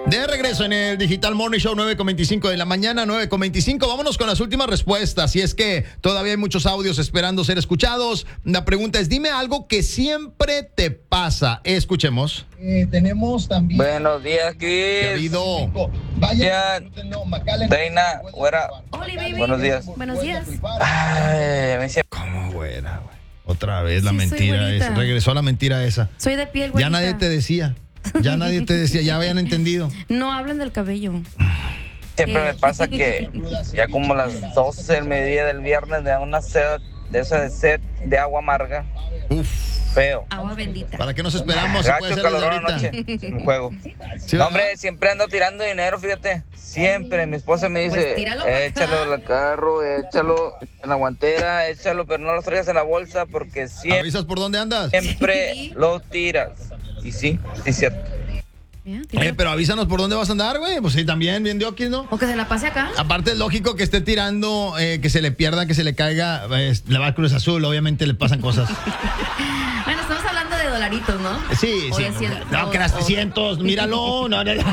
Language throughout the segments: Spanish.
De regreso en el Digital Morning Show, 9:25 de la mañana, 9:25. Vámonos con las últimas respuestas. Y es que todavía hay muchos audios esperando ser escuchados. La pregunta es, dime algo que siempre te pasa. Escuchemos. Tenemos también... Buenos días, ¿Qué ha Kiss. habido? Vaya, Reina, güera. Hola, baby. Buenos días. Buenos días. Ay, me dice, ¿Cómo, güera, güey? Otra vez la Sí, soy mentira güerita. esa. Regresó la mentira esa. Soy de piel, Ya güerita. nadie te decía. Ya nadie te decía. Ya habían entendido. No hablan del cabello. siempre me pasa que ya como las 12 del mediodía del viernes me da una sed, de esa de sed de agua amarga. Uf. Feo. Agua bendita. ¿Para qué nos esperamos? Se puede Gacho hacer desde calorón ahorita. anoche sin juego. Sí, No, hombre, siempre ando tirando dinero, fíjate. Siempre. Mi esposa me dice, Pues tíralo para échalo acá. al carro, échalo en la guantera, échalo, pero no lo traigas en la bolsa porque ¿Avisas por dónde andas? siempre lo tiras. Y sí, sí es cierto. Mira, tíralo. Pero avísanos por dónde vas a andar, güey. Pues sí, también, bien de aquí, ¿no? O que se la pase acá. Aparte es lógico que esté tirando, que se le pierda, que se le caiga, le va a Cruz Azul, obviamente le pasan cosas. Bueno, estamos hablando de dolaritos, ¿no? Sí, O sí. de cien- No, o- que las o- 300, míralo. No, no, no.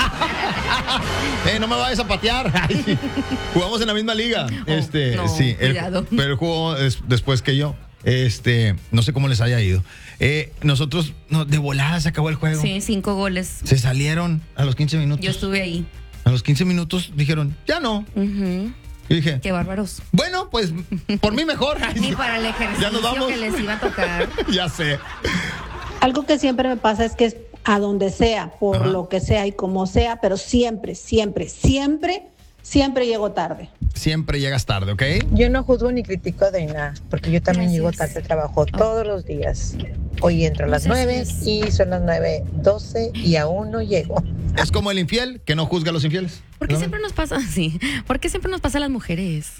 No me vayas a patear. Ay, sí. Jugamos en la misma liga. no, Sí, cuidado. pero él jugó después que yo. No sé cómo les haya ido. Nosotros, de volada se acabó el juego. Sí, 5 goles. Se salieron a los 15 minutos. Yo estuve ahí. A los 15 minutos dijeron, ya no. Ujú. Y dije, Qué bárbaros. bueno, pues por mí mejor. Ni para el ejercicio Ya nos vamos. que les iba a tocar. Ya sé. Algo que siempre me pasa es que es a donde sea, por Ajá. lo que sea y como sea, pero siempre, siempre, siempre, siempre llego tarde. Siempre llegas tarde, ¿ok? Yo no juzgo ni critico a Daina, porque yo también Gracias. llego tarde al trabajo todos los días. Hoy entro a las Muchas 9 gracias. y son las 9:12 y aún no llego. Es como el infiel, que no juzga a los infieles. ¿Por qué ¿No? siempre nos pasa así? ¿Por qué siempre nos pasa a las mujeres?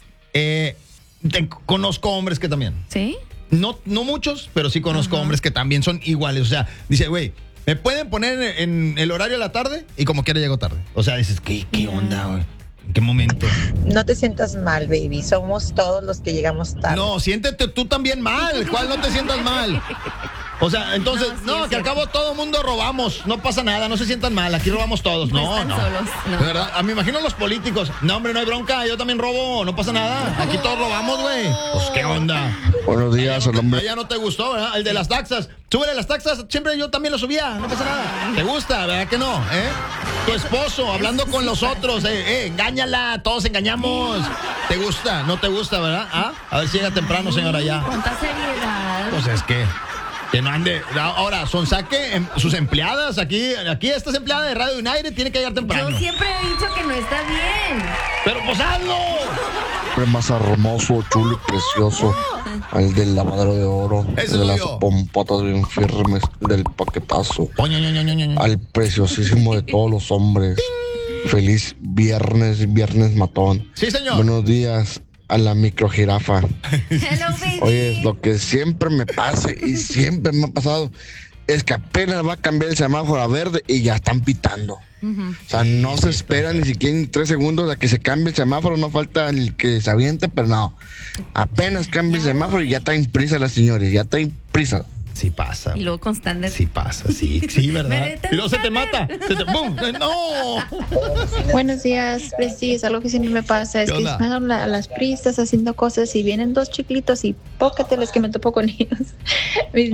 Conozco hombres que también. ¿Sí? No muchos, pero sí conozco hombres que también son iguales. O sea, dice, güey, me pueden poner en el horario de la tarde y como quiera llego tarde. O sea, dices, ¿qué onda, güey? ¿En qué momento? No te sientas mal, baby. Somos todos los que llegamos tarde. No, siéntete tú también mal. ¿Cuál no te sientas mal? O sea, entonces, No, sí, no, es que al cierto. cabo todo mundo robamos. No pasa nada, no se sientan mal. Aquí robamos todos. No No, están no. solos, no. De verdad, me imagino los políticos. No, hombre, no hay bronca. Yo también robo. No pasa nada. Aquí todos robamos, güey. Pues, ¿qué onda? Buenos días, el hombre. Ya no te gustó, ¿verdad? El de las taxas. Súbele las taxas. Siempre yo también lo subía. No pasa nada. ¿Te gusta? ¿Verdad que no? Tu esposo hablando con los otros. Engáñala. Todos engañamos. ¿Te gusta? ¿No te gusta, verdad? ¿Ah? A ver si llega temprano, señora, ya. ¿Cuánta seriedad? Pues es que no ande. Ahora, Sonsaque, sus empleadas, aquí esta es empleada de Radio United, tiene que llegar temprano. Yo siempre he dicho que no está bien. Pero pues hazlo. Hombre más hermoso, chulo y precioso. El del lavadero de oro. Ese El soy de las yo. pompotas bien firmes. Del paquetazo. Oño. Al preciosísimo de todos los hombres. Feliz viernes matón. Sí, señor. Buenos días a la microjirafa. Hello, baby. Oye, lo que siempre me pasa y siempre me ha pasado es que apenas va a cambiar el semáforo a verde y ya están pitando. O sea, no se espera ni siquiera en 3 segundos a que se cambie el semáforo, no falta el que se aviente, pero no. Apenas cambia el semáforo y ya está en prisa las señores, ya está en prisa. Sí pasa. Y luego con estándar. Sí pasa, sí, ¿verdad? Me Y luego se te mata. ¡Bum! ¡No! Buenos días, Prestige. Algo que siempre me pasa es ¿Qué que onda? están a las pristas haciendo cosas y vienen 2 chiclitos y pócateles que me topo con ellos.